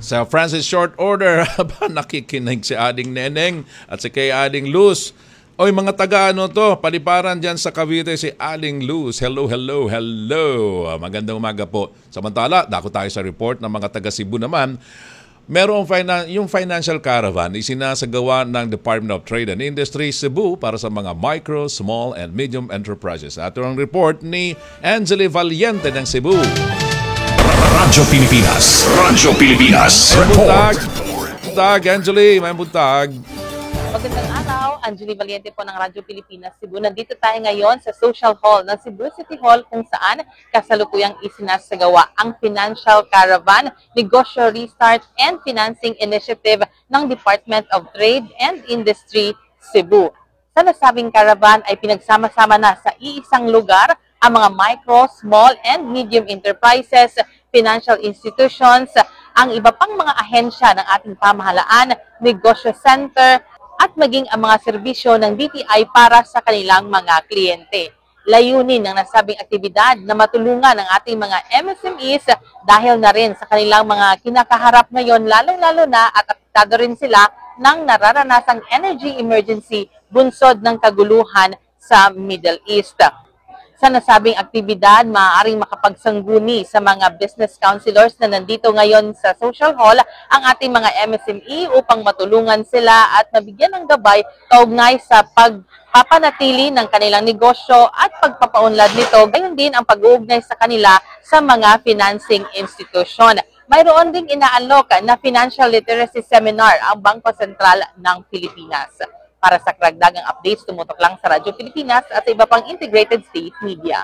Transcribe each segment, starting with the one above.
Sa Francis Short Order, nakikinig si Ading Neneng at si kay Ading Luz. Oy, mga taga-ano to, paliparan dyan sa Cavite si Aling Luz. Hello, hello, hello. Magandang umaga po. Samantala, dako tayo sa report ng mga taga Cebu naman. Merong yung financial caravan isinasagawa ng Department of Trade and Industry Cebu para sa mga micro, small, and medium enterprises. Ato ang report ni Angeli Valiente ng Cebu. Radyo Pilipinas. Radyo Pilipinas. Buntag. Buntag, Angeli. May buntag. Magandang araw. Angeli Valiente po ng Radyo Pilipinas Cebu. Nandito tayo ngayon sa Social Hall ng Cebu City Hall kung saan kasalukuyang isinasagawa ang Financial Caravan, Negosyo Restart and Financing Initiative ng Department of Trade and Industry Cebu. Sa nasabing caravan ay pinagsama-sama na sa iisang lugar ang mga micro, small, and medium enterprises, financial institutions, ang iba pang mga ahensya ng ating pamahalaan, negosyo center, at maging ang mga serbisyo ng DTI para sa kanilang mga kliyente. Layunin ng nasabing aktibidad na matulungan ang ating mga MSMEs dahil na rin sa kanilang mga kinakaharap ngayon, lalong-lalo na at apektado rin sila ng nararanasang energy emergency bunsod ng kaguluhan sa Middle East. Sa nasabing aktibidad, maaaring makapagsangguni sa mga business counselors na nandito ngayon sa Social Hall ang ating mga MSME upang matulungan sila at mabigyan ng gabay kaugnay sa pagpapanatili ng kanilang negosyo at pagpapaunlad nito, gayon din ang pag-uugnay sa kanila sa mga financing institution. Mayroon ding inaalok na financial literacy seminar ang Bangko Sentral ng Pilipinas. Para sa karagdagang updates, tumutok lang sa Radyo Pilipinas at sa iba pang integrated state media.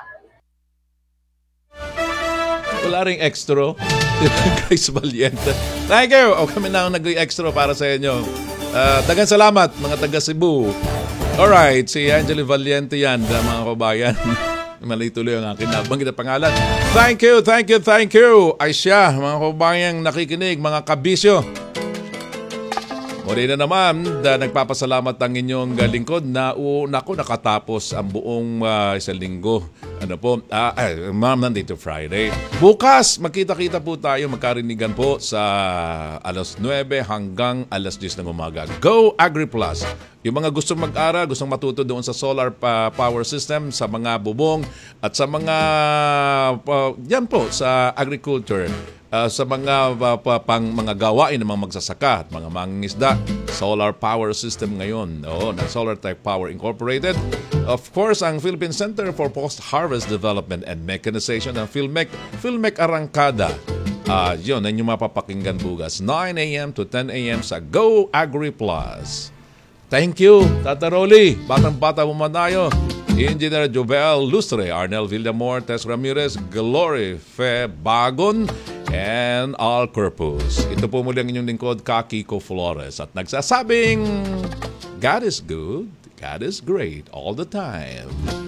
Wala ring extra. Guys, Valiente. Thank you. O kami na ang nag-extra para sa inyo. Dagan salamat, mga taga Cebu. Alright, si Angeli Valiente yan, mga kabayan. Mali tuloy ang akin nabanggit na pangalan. Thank you, thank you, thank you. Ay siya, mga kabayang nakikinig, mga kabisyo. Muli na naman, nagpapasalamat ang inyong lingkod na nakatapos ang buong isang linggo. Ano po? Monday to Friday. Bukas, magkita-kita po tayo, magkarinigan po sa alas 9 hanggang alas 10 ng umaga. Go AgriPlus! Yung mga gustong mag-aral, gustong matuto doon sa solar power system, sa mga bubong, at sa mga, yan po, sa agriculture. Sa mga mga gawain ng mga magsasaka at mga mangingisda, solar power system ngayon ng Solar Tech Power Incorporated. Of course, ang Philippine Center for Post-Harvest Development and Mechanization ng Philmec Arrancada. Yun, ang inyong mapapakinggan bukas 9 a.m. to 10 a.m. sa Go AgriPlus. Thank you, Tata Rolly. Batang-bata mumanayo. Engineer Jovel Lustre, Arnel Villamor, Tess Ramirez, Glory Fe Bagon, and Al Corpus. Ito po muli ang inyong lingkod, Kiko Flores. At nagsasabing, God is good, God is great all the time.